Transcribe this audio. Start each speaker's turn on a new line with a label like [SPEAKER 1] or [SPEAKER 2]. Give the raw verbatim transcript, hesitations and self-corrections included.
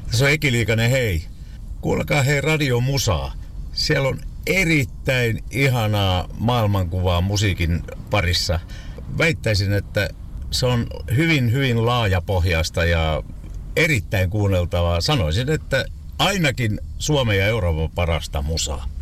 [SPEAKER 1] Tässä on Eki Liikanen, hei. Kuulkaa hei Radio Musaa. Siellä on erittäin ihanaa maailmankuvaa musiikin parissa. Väittäisin, että se on hyvin, hyvin laajapohjaista ja erittäin kuunneltavaa. Sanoisin, että ainakin Suomen ja Euroopan parasta musaa.